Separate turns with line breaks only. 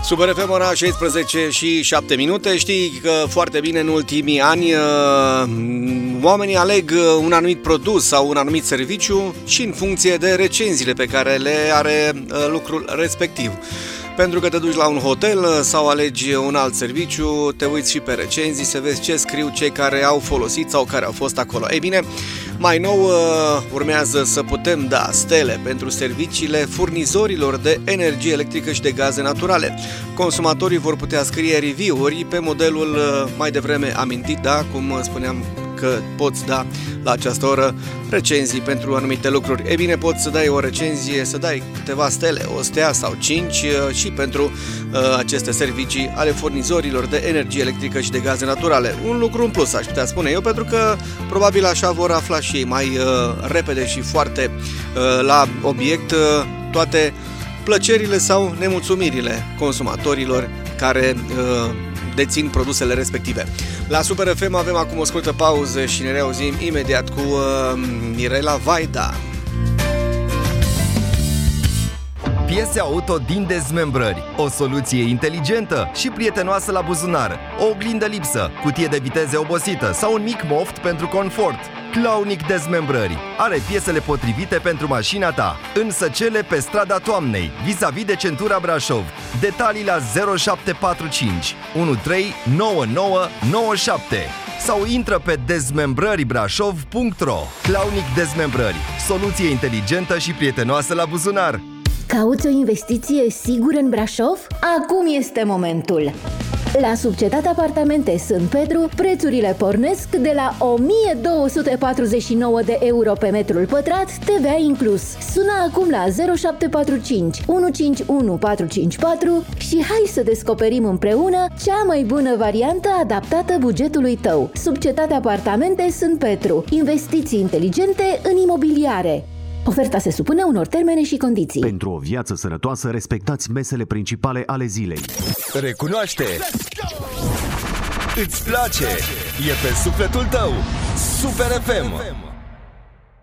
Super FM, ora 16 și 7 minute. Știi că foarte bine în ultimii ani oamenii aleg un anumit produs sau un anumit serviciu și în funcție de recenziile pe care le are lucrul respectiv. Pentru că te duci la un hotel sau alegi un alt serviciu, te uiți și pe recenzii să vezi ce scriu cei care au folosit sau care au fost acolo. Ei bine, mai nou urmează să putem da stele pentru serviciile furnizorilor de energie electrică și de gaze naturale. Consumatorii vor putea scrie review-uri pe modelul mai devreme amintit, da, cum spuneam că poți da la această oră recenzii pentru anumite lucruri. Ei bine, poți să dai o recenzie, să dai câteva stele, o stea sau 5 și pentru aceste servicii ale furnizorilor de energie electrică și de gaze naturale. Un lucru în plus, aș putea spune eu, pentru că probabil așa vor afla și ei mai repede și foarte la obiect toate plăcerile sau nemulțumirile consumatorilor care dețin produsele respective. La Super FM avem acum o scurtă pauză și ne reauzim imediat cu Mirela Vaida.
Piese auto din dezmembrări, o soluție inteligentă și prietenoasă la buzunar, o oglindă lipsă, cutie de viteze obosită sau un mic moft pentru confort. Claunic Dezmembrări are piesele potrivite pentru mașina ta, însă cele pe strada Toamnei, vis-a-vis de centura Brașov. Detalii la 0745 139997 sau intră pe dezmembrăribrașov.ro. Claunic Dezmembrări, soluție inteligentă și prietenoasă la buzunar.
Cauți o investiție sigură în Brașov? Acum este momentul! La Subcetat Apartamente Sânt Pedru, prețurile pornesc de la 1249 de euro pe metrul pătrat, TVA inclus. Sună acum la 0745 151 454 și hai să descoperim împreună cea mai bună variantă adaptată bugetului tău. Subcetat Apartamente Sânt Pedru. Investiții inteligente în imobiliare. Oferta se supune unor termene și condiții.
Pentru o viață sănătoasă, respectați mesele principale ale zilei.
Recunoaște! Îți place! E pe sufletul tău! Super FM!